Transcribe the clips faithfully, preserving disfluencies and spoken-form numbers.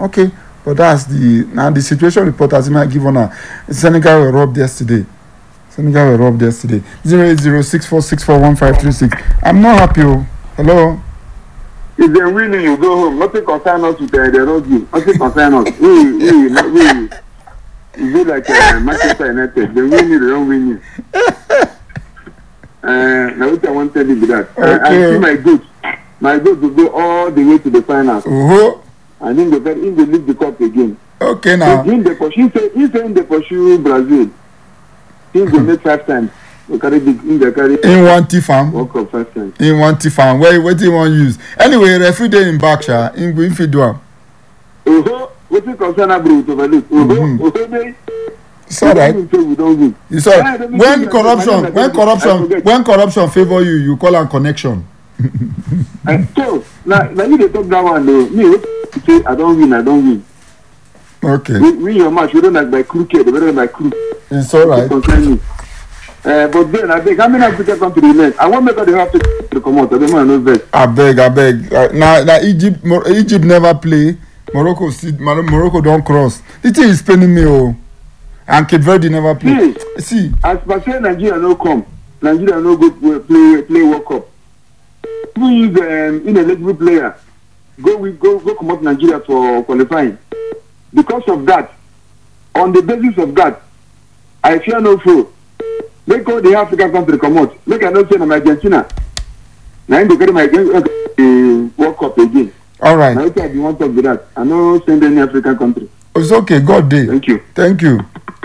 Okay, but that's the now the situation reporters might give on her. Senegal were robbed yesterday. Senegal were robbed yesterday. Zero eight zero six four six four one five three six. I'm not happy. Oh. Hello. If they're winning, you go home. Nothing concern us with uh, the road you. Nothing concern us. We we we. It's be like uh, Manchester United. They win you, they don't win you. Uh, now what I want to tell you is that uh, Okay. I see my goods. My goods will go all the way to the finals. Oh. And in the in the league the cup again. Okay So now. in the pursue, he saying they pursue Brazil. Since they made five times, they carry the in the carry In one T farm. World Cup five times. In one T farm. Where what do you want to use? Anyway, referee day in back, sha. In in fit do am. Oh, what is concern about to overlook? Oh, oh, It's alright. We don't win. It's alright. When corruption, when corruption, when corruption favor you, you call am connection. Uh, so now, now you dey talk that one though. Me, what you say? I don't win. I don't win. Okay. Win, win your match. We don't like by crooked. We don't like by crook. It's alright. Concern me. Uh, but then I think how many African countries left? I want make they have to to come out. I don't want no vex. I beg, I beg. Uh, now, now Egypt, Mor- Egypt never play. Morocco, still, Mar- Morocco don't cross. The thing is paining me, oh. And Cape Verde never play. See, See, as per say Nigeria no come, Nigeria no go uh, play play World Cup. Who use um, ineligible player go we go go come out Nigeria for qualifying. Because of that, on the basis of that, I fear no foe. Make all the African country come out. Make I not say I'm Argentina. Now I'm going to my uh, World Cup again. all right. Now if I want to talk with that, I no send any African country. It's okay. God day. Thank you. Thank you.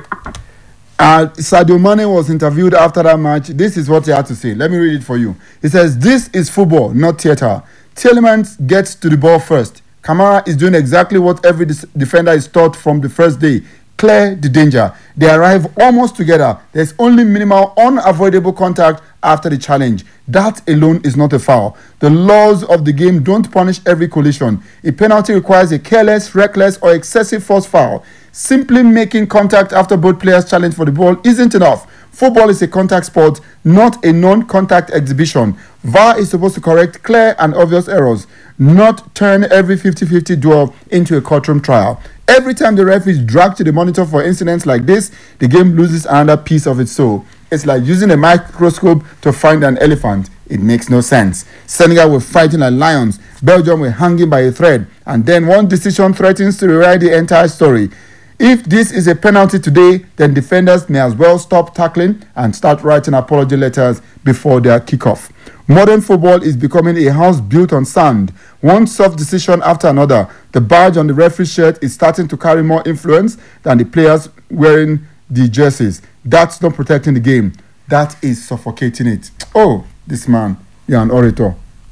Uh, Sadio Mane was interviewed after that match. This is what he had to say. Let me read it for you. He says, "This is football, not theatre. Tielemans gets to the ball first. Kamara is doing exactly what every dis- defender is taught from the first day. Clear the danger. They arrive almost together. There's only minimal, unavoidable contact after the challenge. That alone is not a foul. The laws of the game don't punish every collision. A penalty requires a careless, reckless, or excessive force foul. Simply making contact after both players challenge for the ball isn't enough. Football is a contact sport, not a non-contact exhibition. V A R is supposed to correct clear and obvious errors, not turn every fifty-fifty duel into a courtroom trial. Every time the ref is dragged to the monitor for incidents like this, the game loses another piece of its soul. It's like using a microscope to find an elephant. It makes no sense. Senegal were fighting like lions. Belgium were hanging by a thread. And then one decision threatens to rewrite the entire story. If this is a penalty today, then defenders may as well stop tackling and start writing apology letters before their kickoff. Modern football is becoming a house built on sand. One soft decision after another. The badge on the referee's shirt is starting to carry more influence than the players wearing the jerseys. That's not protecting the game. That is suffocating it. Oh, this man, you're an orator.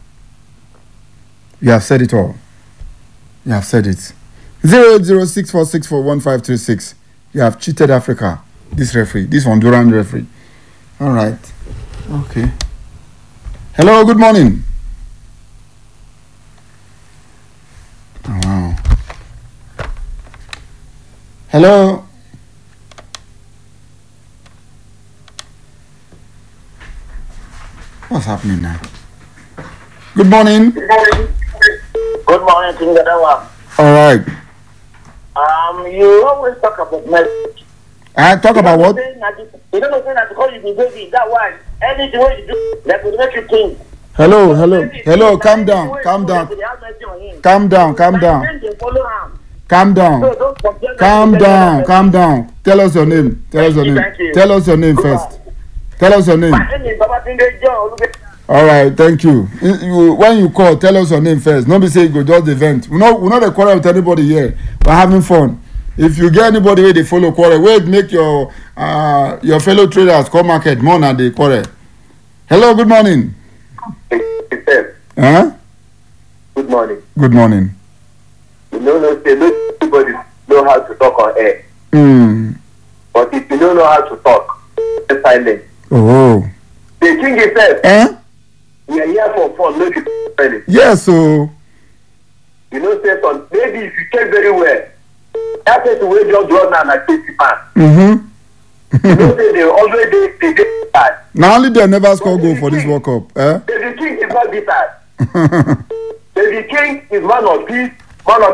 You have said it all. You have said it. zero eight zero six four six four one five three six. You have cheated Africa. This referee, this Honduran referee. All right. Okay. Hello, good morning. Oh, wow. Hello. What's happening now? Good morning. Good morning, Tingadewa. All right. Um, you always talk about message. I talk about what? You don't say that because you be baby, that why anything what you do, that will make you think. Hello, hello, hello. Calm down, calm down, calm down, calm down, calm down, calm down, calm down. Tell us your name. Tell us your name. Tell us your name first. Tell us your name. All right, thank you. you. When you call, tell us your name first. Nobody say you go just the vent. We not we not a quarrel with anybody here. We're having fun. If you get anybody where they follow quarrel, wait, make your uh your fellow traders come market more than they quarrel. Hello, good morning. Huh? Good morning. Good morning. You know, no, say, no, everybody know how to talk on air. Hmm. But if you don't know how to talk, stay silent. Oh. The king is said, Eh? we are here for fun, no silent. Yes, so. You know, say, son, maybe if you check very well, that person will just draw down like fifty pounds. Mm-hmm. You know, say, they always they, they get bad. Now only they never score goal for this World Cup. Eh? The king is not bitter. The king is man of peace, man of